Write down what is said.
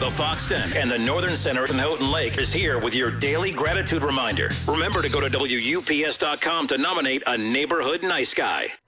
the Fox Den, and the Northern Center in Houghton Lake is here with your daily gratitude reminder. Remember to go to WUPS.com to nominate a neighborhood nice guy.